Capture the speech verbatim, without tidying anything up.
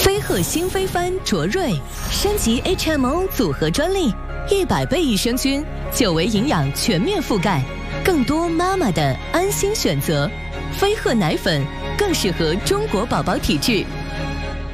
飞鹤新飞帆卓瑞升级 H M O 组合专利，一百倍益生菌，久维营养全面覆盖，更多妈妈的安心选择。飞鹤奶粉更适合中国宝宝体质，